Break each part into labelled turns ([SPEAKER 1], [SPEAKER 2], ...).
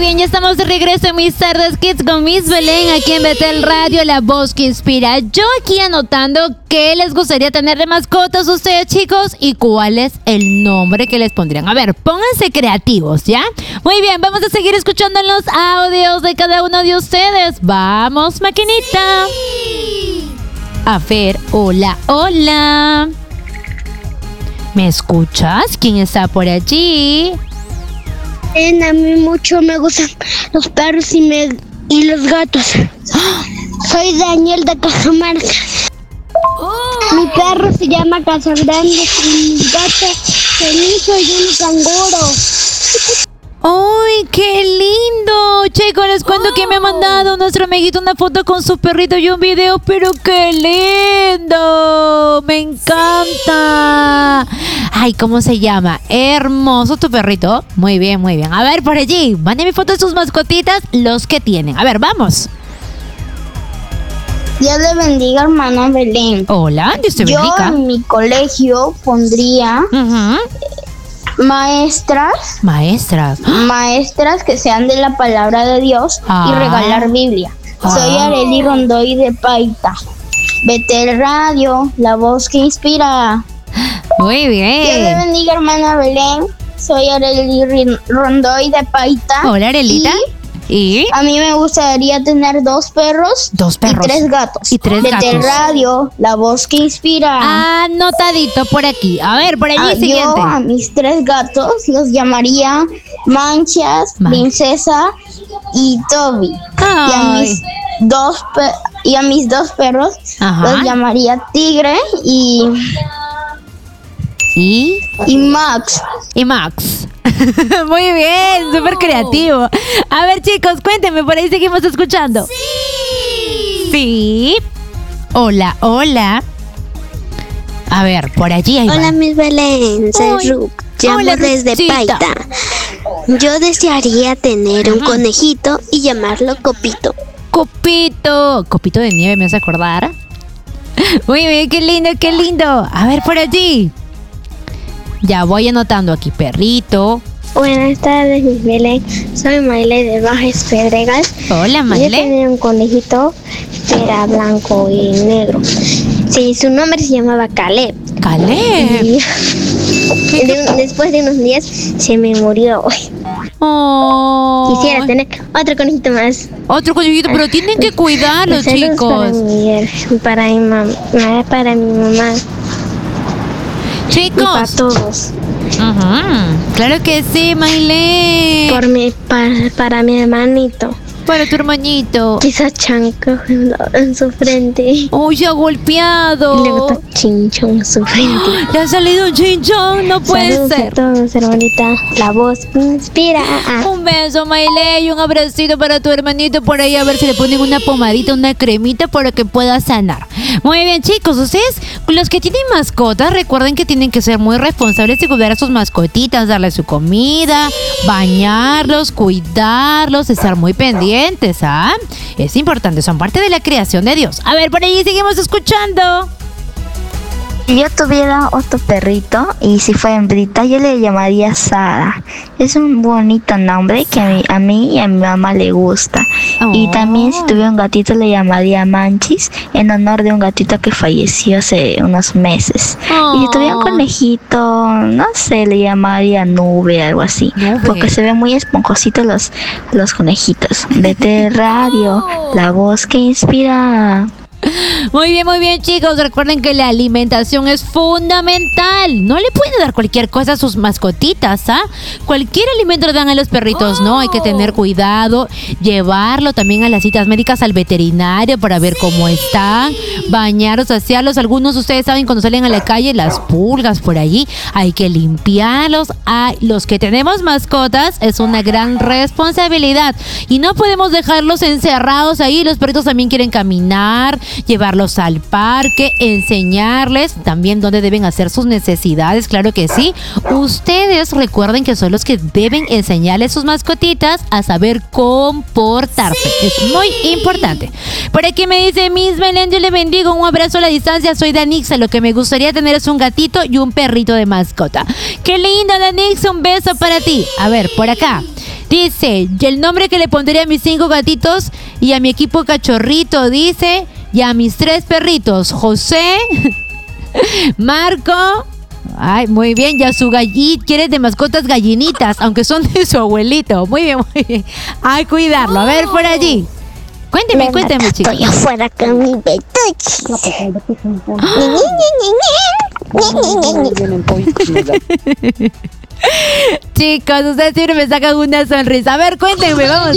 [SPEAKER 1] bien, ya estamos de regreso en Mis Tardes Kids con Miss Belén aquí en Betel Radio, la voz que inspira. Yo aquí anotando qué les gustaría tener de mascotas ustedes, chicos, y cuál es el nombre que les pondrían. A ver, pónganse creativos, ¿ya? Muy bien, vamos a seguir escuchando los audios de cada uno de ustedes. Vamos, maquinita. A ver, hola, hola. ¿Me escuchas? ¿Quién está por allí?
[SPEAKER 2] A mí mucho me gustan los perros y los gatos. Soy Daniel de Cajamarca. Mi perro se llama Casagrande y mi gato Felicio y un canguro.
[SPEAKER 1] ¡Ay, qué lindo! Chicos, les cuento que me ha mandado nuestro amiguito una foto con su perrito y un video, pero ¡qué lindo! ¡Me encanta! Ay, ¿cómo se llama? Hermoso tu perrito. Muy bien, muy bien. A ver, por allí, mándenme fotos de sus mascotitas, los que tienen. A ver, vamos.
[SPEAKER 2] Dios le bendiga, hermana Belén.
[SPEAKER 1] Hola, Dios te bendiga.
[SPEAKER 2] Yo en mi colegio pondría maestras que sean de la palabra de Dios y regalar Biblia. Soy Arely Rondoy de Paita. Betel Radio, la voz que inspira.
[SPEAKER 1] Muy bien.
[SPEAKER 2] Dios le bendiga, hermana Belén. Soy Arely Rondoy de Paita.
[SPEAKER 1] Hola, Arelita. ¿Y?
[SPEAKER 2] A mí me gustaría tener 2 perros.
[SPEAKER 1] 2 perros.
[SPEAKER 2] Y 3 gatos.
[SPEAKER 1] Y 3 gatos.
[SPEAKER 2] Betel Radio, la voz que inspira.
[SPEAKER 1] Anotadito por aquí. A ver, por allí siguiente.
[SPEAKER 2] Yo a mis 3 gatos los llamaría Manchas, Princesa y Toby. Y a mis 2 perros los llamaría Tigre y Max.
[SPEAKER 1] Y Max. Muy bien, súper creativo. A ver, chicos, cuéntenme, por ahí seguimos escuchando. Sí. Hola, hola. A ver, por allí hay.
[SPEAKER 2] Hola, Miss Belén, soy Ruth. Llamo desde Paita. Yo desearía tener un conejito y llamarlo Copito.
[SPEAKER 1] Copito de nieve, me hace acordar. Muy bien, qué lindo, qué lindo. A ver, por allí. Ya voy anotando aquí, perrito.
[SPEAKER 2] Buenas tardes, Miss Belén. Soy Maile de Bajes Pedregal.
[SPEAKER 1] Hola, Maile.
[SPEAKER 2] Yo tenía un conejito que era blanco y negro. Sí, su nombre se llamaba Caleb.
[SPEAKER 1] Caleb.
[SPEAKER 2] Y después de unos días se me murió. Quisiera tener otro conejito más.
[SPEAKER 1] Otro conejito, pero tienen que cuidarlo, chicos.
[SPEAKER 2] Para mi mamá.
[SPEAKER 1] Chicos.
[SPEAKER 2] Y para todos.
[SPEAKER 1] Claro que sí, Maile.
[SPEAKER 2] Para mi hermanito.
[SPEAKER 1] Para tu hermanito.
[SPEAKER 2] Quizás chanco en su frente.
[SPEAKER 1] ¡Uy, se ha golpeado!
[SPEAKER 2] Y luego está chinchón en su frente.
[SPEAKER 1] ¡Le ha salido un chinchón! ¡No puede ser!
[SPEAKER 2] A todos, hermanita. La voz inspira.
[SPEAKER 1] Un beso, Maile, y un abracito para tu hermanito por ahí. A ver si le ponen una pomadita, una cremita para que pueda sanar. Muy bien, chicos. Ustedes, los que tienen mascotas, recuerden que tienen que ser muy responsables y cuidar a sus mascotitas. Darles su comida, bañarlos, cuidarlos, estar muy pendientes. Es importante, son parte de la creación de Dios. A ver, por ahí seguimos escuchando.
[SPEAKER 3] Si yo tuviera otro perrito y si fuera hembrita, yo le llamaría Sara. Es un bonito nombre que a mí y a mi mamá le gusta. Y también si tuviera un gatito le llamaría Manchis, en honor de un gatito que falleció hace unos meses. Y si tuviera un conejito, no sé, le llamaría Nube, algo así. Porque se ven muy esponjositos los conejitos. Betel Radio, la voz que inspira.
[SPEAKER 1] Muy bien, chicos. Recuerden que la alimentación es fundamental. No le pueden dar cualquier cosa a sus mascotitas, Cualquier alimento le dan a los perritos, ¿no? Hay que tener cuidado, llevarlo también a las citas médicas al veterinario para ver cómo están, bañarlos, saciarlos. Algunos de ustedes saben cuando salen a la calle las pulgas por allí, hay que limpiarlos. Los que tenemos mascotas es una gran responsabilidad y no podemos dejarlos encerrados ahí. Los perritos también quieren caminar, llevarlos al parque, enseñarles también dónde deben hacer sus necesidades, claro que sí. Ustedes recuerden que son los que deben enseñarles a sus mascotitas a saber comportarse. Es muy importante. Por aquí me dice Miss Belén, Dios le bendiga, un abrazo a la distancia. Soy Danixa, lo que me gustaría tener es un gatito y un perrito de mascota. Qué linda, Danixa, un beso para ti. A ver, por acá. Dice, y el nombre que le pondré a mis 5 gatitos y a mi equipo cachorrito, dice, y a mis 3 perritos, José, Marco. Ay, muy bien, ya su gallito, quiere de mascotas gallinitas, aunque son de su abuelito. Muy bien, muy bien. Ay, cuidarlo. A ver, por allí. Cuénteme, chicos.
[SPEAKER 2] Estoy afuera con mi petuchi.
[SPEAKER 1] Chicos, ustedes siempre me sacan una sonrisa. A ver, cuéntenme, vamos.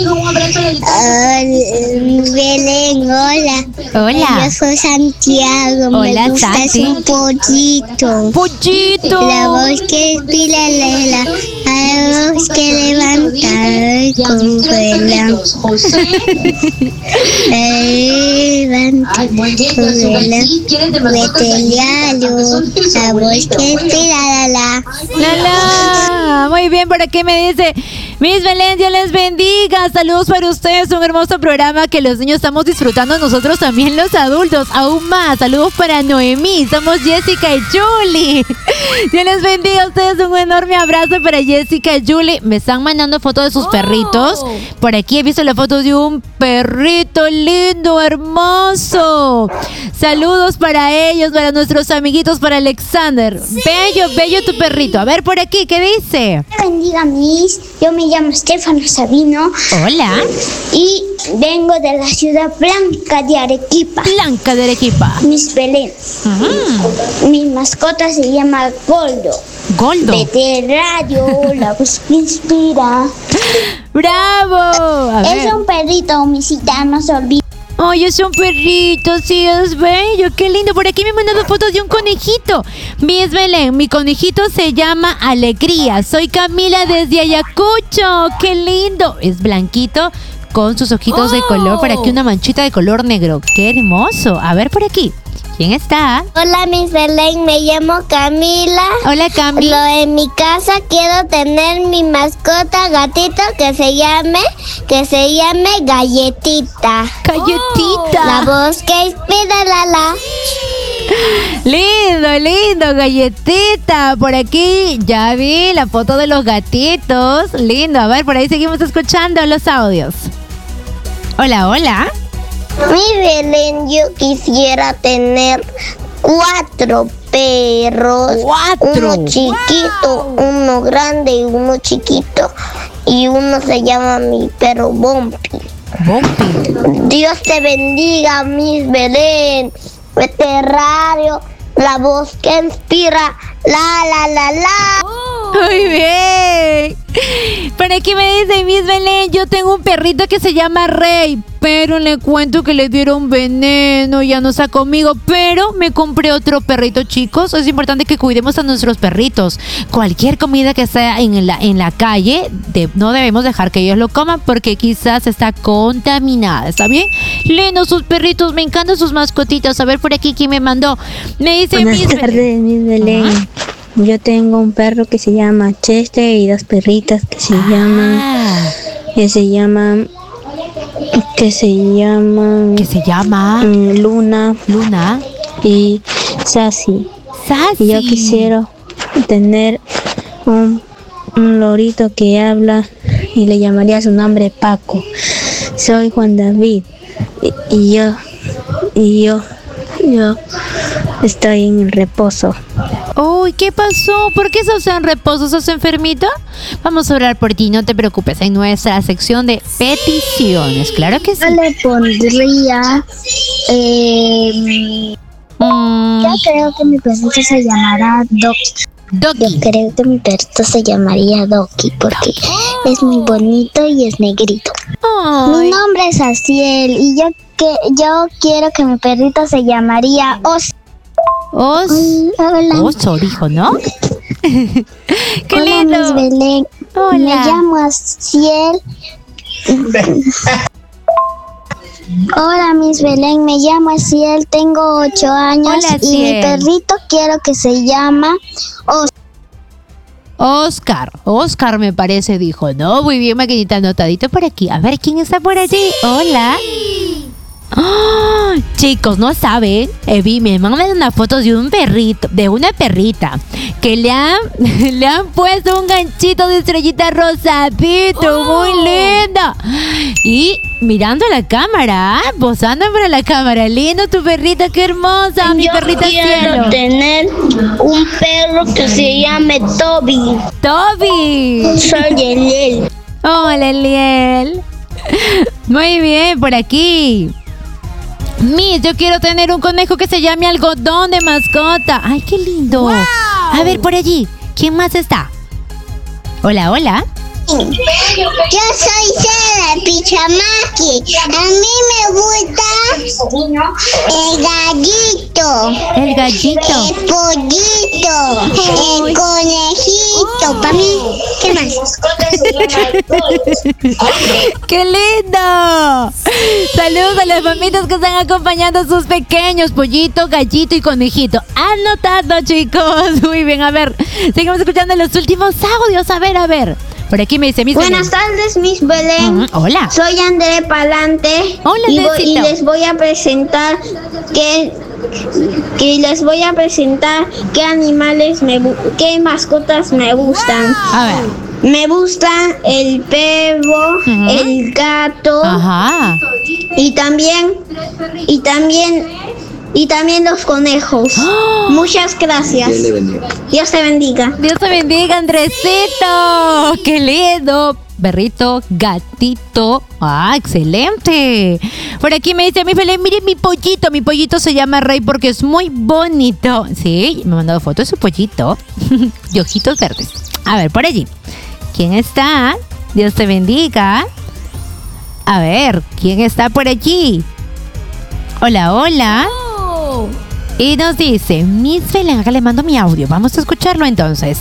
[SPEAKER 2] Belén, hola.
[SPEAKER 1] Hola.
[SPEAKER 2] Yo soy Santiago.
[SPEAKER 1] Hola,
[SPEAKER 2] me gusta
[SPEAKER 1] Santi.
[SPEAKER 2] un pollito.
[SPEAKER 1] ¡Pollito!
[SPEAKER 2] La voz que tira la voz que levanta con vuela. Levanta con vuela. Metelialo. La voz que tira la.
[SPEAKER 1] ¡Lala! Muy bien, por aquí me dice Miss Belén, Dios les bendiga. Saludos para ustedes, un hermoso programa que los niños estamos disfrutando, nosotros también los adultos, aún más. Saludos para Noemí, somos Jessica y Julie. Dios les bendiga a ustedes, un enorme abrazo para Jessica y Julie. Me están mandando fotos de sus perritos. Por aquí he visto la foto de un perrito lindo, hermoso. Saludos para ellos, para nuestros amiguitos, para Alexander. Sí. Bello tu perrito. A ver por aquí, ¿qué dice?
[SPEAKER 2] Bendiga, Miss. Yo me llamo Estefano Sabino.
[SPEAKER 1] Hola.
[SPEAKER 2] Y vengo de la ciudad blanca de Arequipa.
[SPEAKER 1] Blanca de Arequipa.
[SPEAKER 2] Miss Belén. Mi mascota se llama Goldo.
[SPEAKER 1] Goldo.
[SPEAKER 2] De radio, la voz que inspira.
[SPEAKER 1] ¡Bravo! A ver.
[SPEAKER 2] Es un perrito, misita, no se olvida.
[SPEAKER 1] ¡Ay, es un perrito! Sí, es bello. ¡Qué lindo! Por aquí me han mandado fotos de un conejito. Miss Belén, mi conejito se llama Alegría. Soy Camila desde Ayacucho. ¡Qué lindo! Es blanquito con sus ojitos de color. Por aquí una manchita de color negro. ¡Qué hermoso! A ver por aquí. ¿Quién está?
[SPEAKER 2] Hola, Miss Belén, me llamo Camila.
[SPEAKER 1] Hola, Cami.
[SPEAKER 2] En mi casa quiero tener mi mascota gatito que se llame Galletita.
[SPEAKER 1] Galletita.
[SPEAKER 2] La voz que inspira la.
[SPEAKER 1] Lindo, Galletita. Por aquí ya vi la foto de los gatitos. Lindo. A ver, por ahí seguimos escuchando los audios. Hola.
[SPEAKER 2] Mi Belén, yo quisiera tener 4 perros.
[SPEAKER 1] 4.
[SPEAKER 2] Uno chiquito, uno grande y uno chiquito. Y uno se llama mi perro Bumpy. Dios te bendiga, Miss Belén. Veterinario, la voz que inspira. La.
[SPEAKER 1] Muy bien. Por aquí me dice Miss Belén, yo tengo un perrito que se llama Rey, pero le cuento que le dieron veneno, ya no está conmigo, pero me compré otro perrito, chicos. Es importante que cuidemos a nuestros perritos. Cualquier comida que sea en la calle, no debemos dejar que ellos lo coman porque quizás está contaminada, ¿está bien? Lindo sus perritos, me encantan sus mascotitas. A ver por aquí quién me mandó. Me dice
[SPEAKER 4] Buenas tardes, Miss Belén.
[SPEAKER 1] Ajá.
[SPEAKER 4] Yo tengo un perro que se llama Chester y 2 perritas que se llaman Luna y Sassy. Y yo quisiera tener un lorito que habla y le llamaría su nombre Paco. Soy Juan David y yo estoy en reposo.
[SPEAKER 1] Uy, ¿qué pasó? ¿Por qué estás en reposo? ¿Estás enfermita? Vamos a orar por ti, no te preocupes. En nuestra sección de peticiones, claro que sí.
[SPEAKER 2] Yo le pondría. Yo creo que mi perrito se llamará Doki. Yo creo que mi perrito se llamaría Doki porque es muy bonito y es negrito.
[SPEAKER 1] Ay.
[SPEAKER 2] Mi nombre es Asiel y yo quiero que mi perrito se llamaría Oso. Hola.
[SPEAKER 1] Oso, dijo, ¿no? ¡Qué
[SPEAKER 2] Hola,
[SPEAKER 1] lindo!
[SPEAKER 2] Miss Belén.
[SPEAKER 1] Hola.
[SPEAKER 2] Me llamo Asiel. Hola, Miss Belén. Me llamo Asiel. Tengo 8 años.
[SPEAKER 1] Hola,
[SPEAKER 2] y mi
[SPEAKER 1] Asiel.
[SPEAKER 2] perrito quiero que se llama
[SPEAKER 1] Oscar me parece, dijo, ¿no? Muy bien, maquinita, anotadito por aquí. A ver, ¿quién está por allí? Hola. ¡Oh! Chicos, no saben. Me mandan una foto de un perrito, de una perrita, que le han puesto un ganchito de estrellita rosadito, muy lindo. Y mirando a la cámara, posando para la cámara. Lindo tu perrita, qué hermosa, mi perrita cielo.
[SPEAKER 2] Yo quiero tener un perro que se llame Toby.
[SPEAKER 1] Toby.
[SPEAKER 2] Soy Eliel.
[SPEAKER 1] Hola, Eliel. Muy bien, por aquí. Miss, yo quiero tener un conejo que se llame Algodón de mascota. ¡Ay, qué lindo! Wow. A ver, por allí, ¿quién más está? Hola, hola.
[SPEAKER 2] Yo soy Sara Pichamaki. A mí me gusta el gallito.
[SPEAKER 1] El gallito.
[SPEAKER 2] El pollito. El conejito. Para mí, ¿qué más?
[SPEAKER 1] ¡Qué lindo! Saludos a las mamitas que están acompañando a sus pequeños. Pollito, gallito y conejito. Anotado, chicos. Muy bien, a ver. Seguimos escuchando los últimos audios. A ver. Por aquí me dice Miss
[SPEAKER 2] Buenas
[SPEAKER 1] Belén.
[SPEAKER 2] tardes, Miss Belén.
[SPEAKER 1] Hola.
[SPEAKER 2] Soy André Palante.
[SPEAKER 1] Hola,
[SPEAKER 2] y les voy a presentar qué mascotas me gustan.
[SPEAKER 1] A ver.
[SPEAKER 2] Me gusta el perro, el gato.
[SPEAKER 1] Ajá.
[SPEAKER 2] Y también los conejos.
[SPEAKER 1] ¡Oh!
[SPEAKER 2] Muchas gracias. Dios te bendiga.
[SPEAKER 1] Dios te bendiga, Andresito. ¡Qué lindo! Perrito, gatito. ¡Ah, excelente! Por aquí me dice mi Belén, mire mi pollito. Mi pollito se llama Rey porque es muy bonito. Sí, me ha mandado foto de su pollito. De ojitos verdes. A ver, por allí. ¿Quién está? Dios te bendiga. A ver, ¿quién está por allí? Hola, hola. Y nos dice, Miss Belén, acá le mando mi audio. Vamos a escucharlo entonces.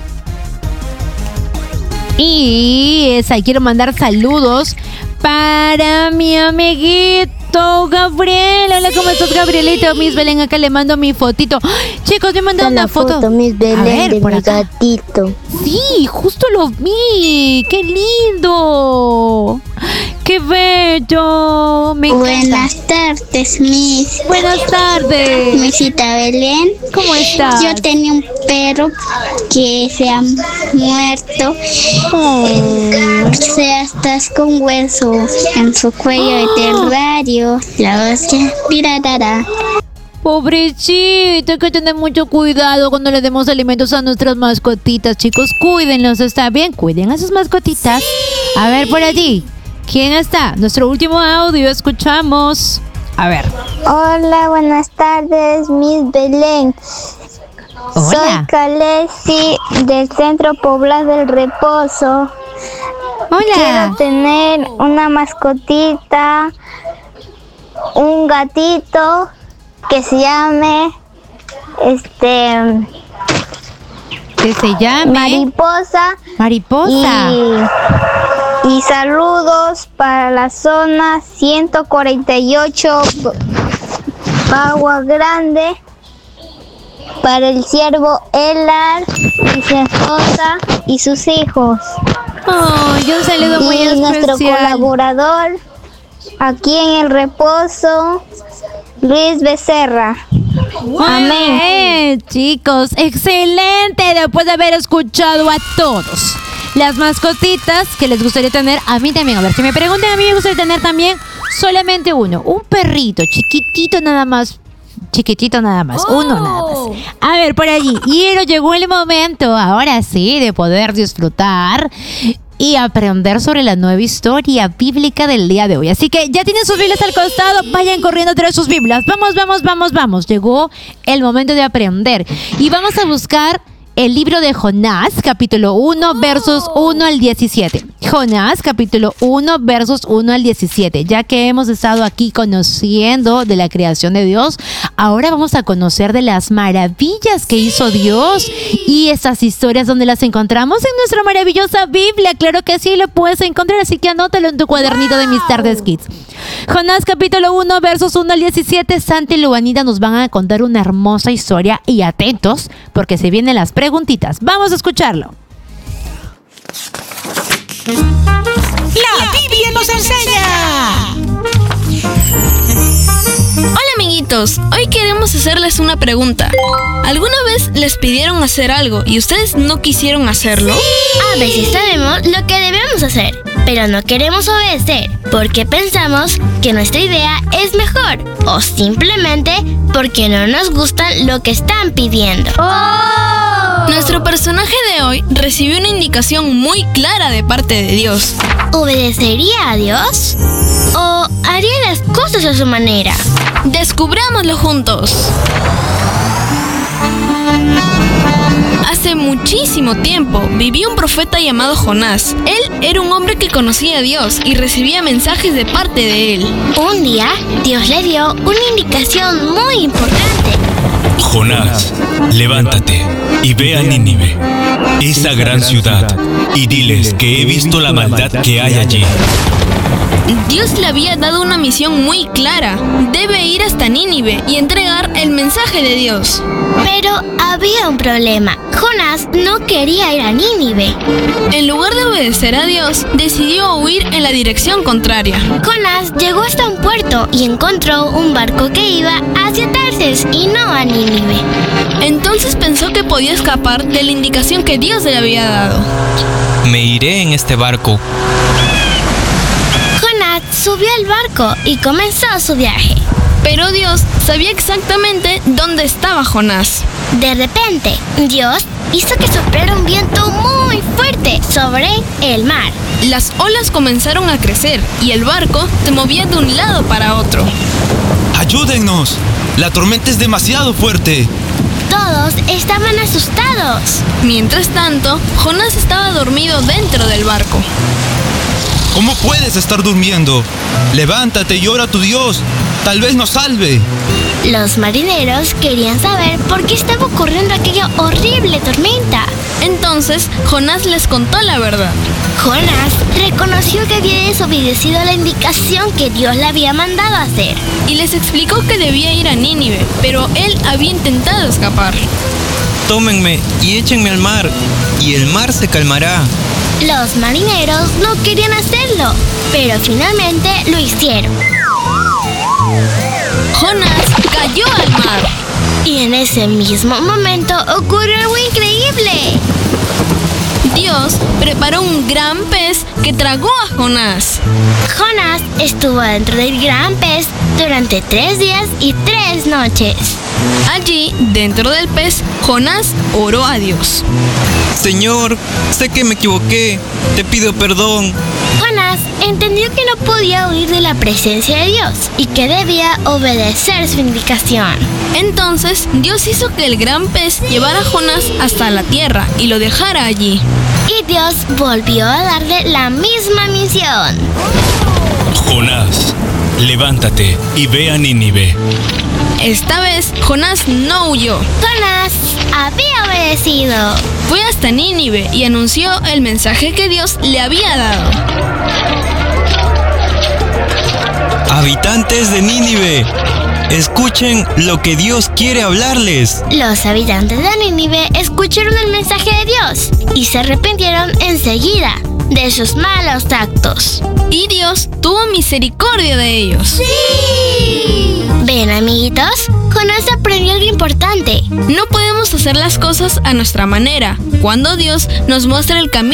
[SPEAKER 1] Y quiero mandar saludos para mi amiguito Gabriel. Hola, ¿cómo estás, Gabrielito? Miss Belén, acá le mando mi fotito. ¡Ay! Chicos, me mandaron una foto.
[SPEAKER 4] Miss Belén,
[SPEAKER 1] a ver,
[SPEAKER 4] de
[SPEAKER 1] por
[SPEAKER 4] mi
[SPEAKER 1] acá.
[SPEAKER 4] gatito.
[SPEAKER 1] Sí, justo lo vi. ¡Qué lindo! ¡Qué bello! Me encanta.
[SPEAKER 2] Buenas tardes, Miss.
[SPEAKER 1] Buenas tardes.
[SPEAKER 2] Misita Belén.
[SPEAKER 1] ¿Cómo estás?
[SPEAKER 2] Yo tenía un perro que se ha muerto. O sea, estás con huesos en su cuello de terrario. La hostia, pirarara.
[SPEAKER 1] Pobrecito, hay que tener mucho cuidado cuando le demos alimentos a nuestras mascotitas, chicos. Cuídenlos, ¿está bien? Cuiden a sus mascotitas. A ver, por allí. ¿Quién está? Nuestro último audio, escuchamos. A ver.
[SPEAKER 3] Hola, buenas tardes, Miss Belén.
[SPEAKER 1] Hola.
[SPEAKER 3] Soy Calesi del Centro Poblado del Reposo.
[SPEAKER 1] Hola.
[SPEAKER 3] Quiero tener una mascotita, un gatito que se llame
[SPEAKER 1] Que se llame
[SPEAKER 3] Mariposa.
[SPEAKER 1] Mariposa.
[SPEAKER 3] Y saludos para la zona 148 Agua Grande, para el ciervo Elar y su esposa y sus hijos.
[SPEAKER 1] Oh, yo un saludo muy
[SPEAKER 3] Y
[SPEAKER 1] especial.
[SPEAKER 3] nuestro colaborador aquí en el Reposo, Luis Becerra.
[SPEAKER 1] Amén. Chicos, excelente. Después de haber escuchado a todos las mascotitas que les gustaría tener, a mí también. A ver, si me preguntan, a mí me gustaría tener también solamente uno. Un perrito, chiquitito nada más. Chiquitito nada más, uno nada más. A ver, por allí. Y llegó el momento, ahora sí, de poder disfrutar y aprender sobre la nueva historia bíblica del día de hoy. Así que ya tienen sus Biblias al costado, vayan corriendo a traer sus Biblias. Vamos. Llegó el momento de aprender. Y vamos a buscar el libro de Jonás, capítulo 1, versos 1 al 17. Jonás, capítulo 1, versos 1 al 17. Ya que hemos estado aquí conociendo de la creación de Dios, ahora vamos a conocer de las maravillas que hizo Dios y esas historias donde las encontramos en nuestra maravillosa Biblia. Claro que sí, lo puedes encontrar, así que anótalo en tu cuadernito de Mis Tardes Kids. Jonás, capítulo 1, versos 1 al 17. Santi y Luanita nos van a contar una hermosa historia y atentos porque se vienen las preguntitas. Vamos a escucharlo.
[SPEAKER 5] La Biblia nos enseña. Hola amiguitos, hoy queremos hacerles una pregunta. ¿Alguna vez les pidieron hacer algo y ustedes no quisieron hacerlo?
[SPEAKER 6] A veces sabemos lo que debemos hacer, pero no queremos obedecer porque pensamos que nuestra idea es mejor o simplemente porque no nos gusta lo que están pidiendo.
[SPEAKER 5] Nuestro personaje de hoy recibió una indicación muy clara de parte de Dios.
[SPEAKER 6] ¿Obedecería a Dios? ¿O haría las cosas a su manera?
[SPEAKER 5] Descubrámoslo juntos. Hace muchísimo tiempo vivía un profeta llamado Jonás. Él era un hombre que conocía a Dios y recibía mensajes de parte de él.
[SPEAKER 6] Un día, Dios le dio una indicación muy importante.
[SPEAKER 7] Jonás, levántate y ve a Nínive, esa gran ciudad, y diles que he visto la maldad que hay allí.
[SPEAKER 5] Dios le había dado una misión muy clara. Debe ir hasta Nínive y entregar el mensaje de Dios.
[SPEAKER 6] Pero había un problema. Jonás no quería ir a Nínive.
[SPEAKER 5] En lugar de obedecer a Dios, decidió huir en la dirección contraria.
[SPEAKER 6] Jonás llegó hasta un puerto y encontró un barco que iba hacia Tarsis y no a Nínive.
[SPEAKER 5] Entonces pensó que podía escapar de la indicación que Dios le había dado.
[SPEAKER 8] Me iré en este barco.
[SPEAKER 6] Jonás subió al barco y comenzó su viaje.
[SPEAKER 5] Pero Dios sabía exactamente dónde estaba Jonás.
[SPEAKER 6] De repente, Dios hizo que soplara un viento muy fuerte sobre el mar.
[SPEAKER 5] Las olas comenzaron a crecer y el barco se movía de un lado para otro.
[SPEAKER 9] ¡Ayúdennos! ¡La tormenta es demasiado fuerte!
[SPEAKER 6] Todos estaban asustados.
[SPEAKER 5] Mientras tanto, Jonás estaba dormido dentro del barco.
[SPEAKER 9] ¿Cómo puedes estar durmiendo? Levántate y ora a tu Dios. Tal vez nos salve.
[SPEAKER 6] Los marineros querían saber por qué estaba ocurriendo aquella horrible tormenta.
[SPEAKER 5] Entonces, Jonás les contó la verdad.
[SPEAKER 6] Jonás reconoció que había desobedecido la indicación que Dios le había mandado hacer.
[SPEAKER 5] Y les explicó que debía ir a Nínive, pero él había intentado escapar.
[SPEAKER 8] Tómenme y échenme al mar, y el mar se calmará.
[SPEAKER 6] Los marineros no querían hacerlo, pero finalmente lo hicieron.
[SPEAKER 5] Jonás cayó al mar.
[SPEAKER 6] Y en ese mismo momento ocurrió algo increíble.
[SPEAKER 5] Dios preparó un gran pez que tragó a Jonás.
[SPEAKER 6] Jonás estuvo dentro del gran pez durante 3 días y 3 noches.
[SPEAKER 5] Allí, dentro del pez, Jonás oró a Dios.
[SPEAKER 8] Señor, sé que me equivoqué. Te pido perdón.
[SPEAKER 6] Jonás entendió que no podía huir de la presencia de Dios y que debía obedecer su indicación.
[SPEAKER 5] Entonces, Dios hizo que el gran pez llevara a Jonás hasta la tierra y lo dejara allí.
[SPEAKER 6] Y Dios volvió a darle la misma misión.
[SPEAKER 7] Jonás, levántate y ve a Nínive.
[SPEAKER 5] Esta vez, Jonás no huyó.
[SPEAKER 6] Jonás había obedecido.
[SPEAKER 5] Fue hasta Nínive y anunció el mensaje que Dios le había dado.
[SPEAKER 8] Habitantes de Nínive, escuchen lo que Dios quiere hablarles.
[SPEAKER 6] Los habitantes de Nínive escucharon el mensaje de Dios y se arrepintieron enseguida de sus malos actos.
[SPEAKER 5] Y Dios tuvo misericordia de ellos.
[SPEAKER 6] ¡Sí! Ven, amiguitos, Jonás aprendió algo importante.
[SPEAKER 5] No podemos hacer las cosas a nuestra manera. Cuando Dios nos muestra el camino